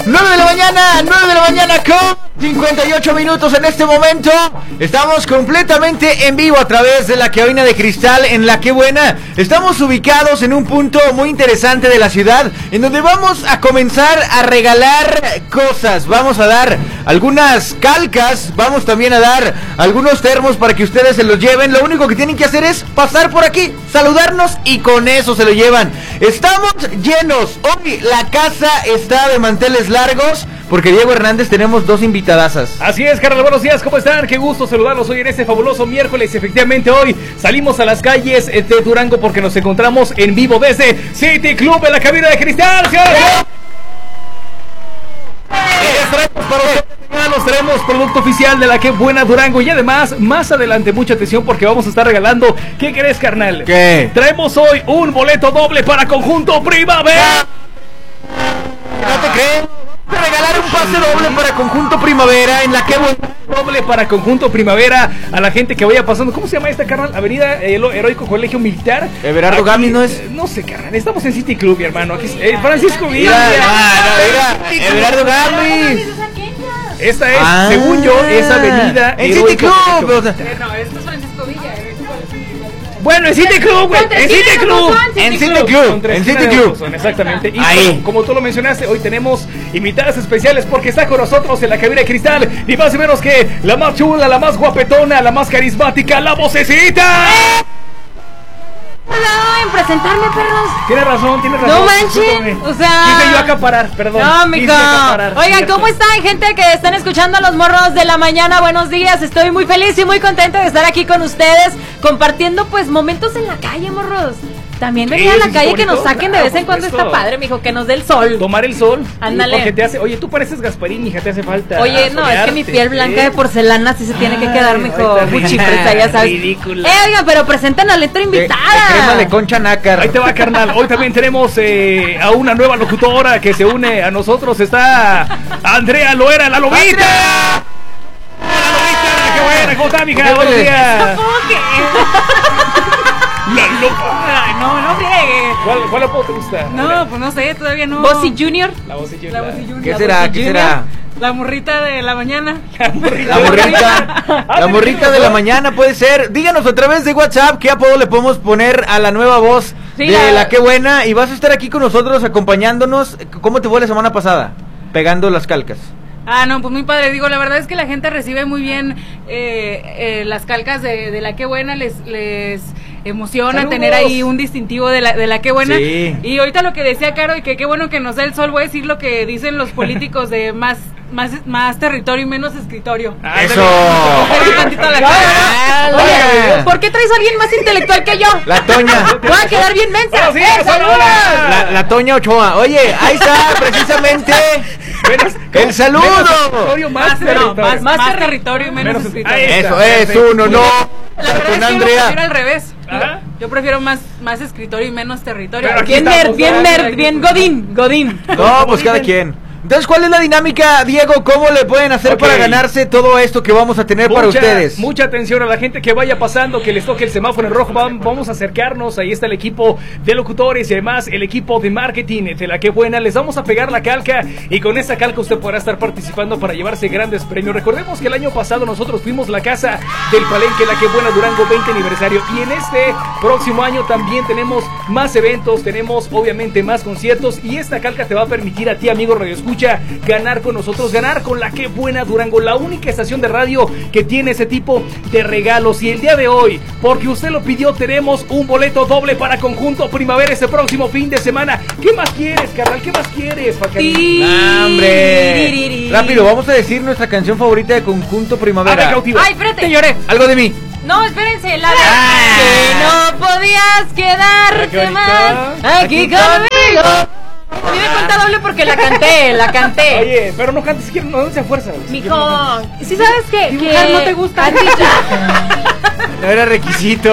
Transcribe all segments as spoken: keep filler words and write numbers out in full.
nueve de la mañana, nueve de la mañana con cincuenta y ocho minutos en este momento. Estamos completamente en vivo a través de la cabina de cristal en La Qué Buena. Estamos ubicados en un punto muy interesante de la ciudad, en donde vamos a comenzar a regalar cosas. Vamos a dar algunas calcas, vamos también a dar algunos termos para que ustedes se los lleven. Lo único que tienen que hacer es pasar por aquí, saludarnos y con eso se lo llevan. Estamos llenos. Hoy la casa está de manteles largos porque Diego Hernández tenemos dos invitadazas. Así es, carnal, buenos días, ¿cómo están? Qué gusto saludarlos hoy en este fabuloso miércoles. Efectivamente, hoy salimos a las calles de Durango porque nos encontramos en vivo desde City Club en la cabina de cristal. ¿Sí? Nos traemos producto oficial de La Qué Buena Durango y además, más adelante, mucha atención porque vamos a estar regalando. ¿Qué querés, carnal? ¿Qué? Traemos hoy un boleto doble para Conjunto Primavera. ¿No te crees? De regalar un pase doble para Conjunto Primavera en La Qué Buena. Doble para Conjunto Primavera a la gente que vaya pasando. ¿Cómo se llama esta, carnal? Avenida eh, Heroico Colegio Militar. Everardo Aquí, Gami, ¿no es? Eh, no sé, carnal. Estamos en City Club, mi hermano. Aquí, eh, Francisco Villa. Mira, mira, mira, Everardo Gami. Esta es, ah, según yo, es Avenida en City Club. No, esto es Francisco Villa. Bueno, en City Club, güey. En City Club. En City Club. En City Club. Exactamente. Y ahí, como, como tú lo mencionaste, hoy tenemos invitadas especiales porque está con nosotros en la cabina de cristal. Ni más ni menos que la más chula, la más guapetona, la más carismática, la vocecita. No, en presentarme, perros. Tienes razón, tienes razón. No manches, o sea... Quise yo acaparar, perdón. No, mijo. Oigan, cierto. ¿Cómo están, gente que están escuchando a los morros de la mañana? Buenos días, estoy muy feliz y muy contenta de estar aquí con ustedes, compartiendo, pues, momentos en la calle, morros. También venir Sí, a la sí, calle sí, que nos bonito. saquen de Ah, vez en cuando supuesto. está padre, mijo, que nos dé el sol. Tomar el sol. Ándale. Porque te hace, oye, tú pareces Gasparín, hija, te hace falta. Oye, no, es que mi piel blanca de porcelana sí se tiene que quedar, mijo. Gucci fresa, ya sabes. Ridícula. Eh, oigan, pero presenten a la letra invitada. De, de crema de concha nácar. Ahí te va, carnal. Hoy también tenemos eh, a una nueva locutora que se une a nosotros. Está Andrea Loera, la lobita. ¡Andrea! ¡La lobita! ¡Qué buena! ¿Cómo está, mija? Buenos días. ¿Cómo que? La loca. Ay, no, no friegue. ¿Cuál, cuál apodo te gusta? No, pues no sé, todavía no. Bossy Junior. La voz La voz de Junior. ¿Qué La será? voz de ¿Qué Junior. será? La morrita de la mañana. La morrita. La morrita, la morrita de la mañana puede ser. Díganos a través de WhatsApp qué apodo le podemos poner a la nueva voz Sí, de la- la Qué Buena. Y vas a estar aquí con nosotros acompañándonos. ¿Cómo te fue la semana pasada? Pegando las calcas. Ah, no, pues muy padre. Digo, la verdad es que la gente recibe muy bien eh, eh, las calcas de, de la Qué Buena. Les, les emociona ¡Saludos! tener ahí un distintivo de la, de la Qué Buena. Sí. Y ahorita lo que decía Caro, y que qué bueno que nos da el sol, voy a decir lo que dicen los políticos de más, más, más territorio y menos escritorio. Ah, Eso. Oye, tantito la cara. Oye, ¿por qué traes a alguien más intelectual que yo? La Toña. Voy a quedar bien mensa. Buenos días, ¡Eh, saludos! La, la Toña Ochoa. Oye, ahí está precisamente Menos- el saludo. menos territorio, más Más, no, territorio. más, más Más territorio y menos, menos- escritorio. ahí está. Eso es Perfecto. uno, no. La verdad Con es que yo Andrea. prefiero al revés. Ajá. Yo prefiero más, más escritorio y menos territorio. Pero aquí Bien estamos, nerd, bien ¿no? nerd, bien godín, godín. No, pues cada quien. Entonces, ¿cuál es la dinámica, Diego? ¿Cómo le pueden hacer Ok. para ganarse todo esto que vamos a tener para Mucha- ustedes? Mucha atención a la gente que vaya pasando, que les toque el semáforo en rojo. Vam- Vamos a acercarnos. Ahí está el equipo de locutores y además el equipo de marketing de La Qué Buena. Les vamos a pegar la calca y con esa calca usted podrá estar participando para llevarse grandes premios. Recordemos que el año pasado nosotros fuimos la casa del Palenque La Qué Buena Durango veinte aniversario y en este próximo año también tenemos más eventos, tenemos obviamente más conciertos y esta calca te va a permitir a ti, amigo Radio Escucha, ganar con nosotros, ganar con La Qué Buena Durango, la única estación de radio que tiene ese tipo de regalos. Y el día de hoy, porque usted lo pidió, tenemos un boleto doble para Conjunto Primavera ese próximo fin de semana. ¿Qué más quieres, carnal? ¿Qué más quieres, Pacarín? ¡Ah, hombre! Rápido, vamos a decir nuestra canción favorita de Conjunto A ver, Primavera. cautiva. Ay, espérate. Te lloré. Algo de mí. No, espérense, la de Ah. que no podías quedarte Aquí más aquí aquí conmigo. A mí me cuenta doble porque la canté, la canté. Oye, pero no cantes, quiero, no se fuerza. Mijo, ¿sí sabes qué? Dibujar Que no te gusta. han dicho- No era requisito.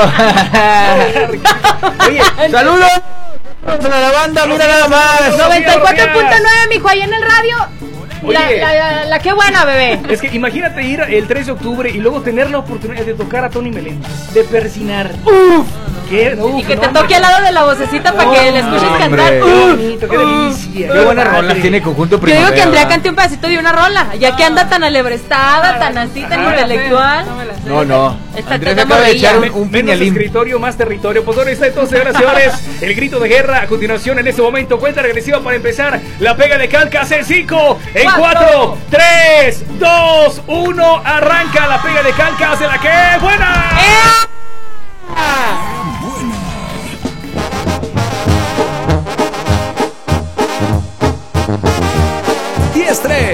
Oye, saludos a la banda, mira nada más. noventa y cuatro punto nueve, mijo, ahí en el radio. La, Oye. la, la, la Qué Buena, bebé. Es que imagínate ir el tres de octubre y luego tener la oportunidad de tocar a Tony Meléndez, de persinar. Uf, ¿Qué? No, Y que no, te toque al lado de la vocecita para que le escuches hombre. cantar. Qué bonito, qué delicia. Qué buenas padre. rolas tiene Conjunto Yo Primavera. digo que Andrea cante un pedacito de una rola, ya que anda tan alebrestada, tan así, tan Ah, intelectual. No me la sé. No, no. Esta Andrés teta acaba de morrilla. echar un, Me- un menos piñalín. escritorio, más territorio. Pues bueno, está entonces, señoras y señores, el grito de guerra. A continuación, en este momento, cuenta regresiva para empezar la pega de calcas en cinco, en cuatro, tres, dos, uno. Arranca la pega de calcas de la que buena. diez tres.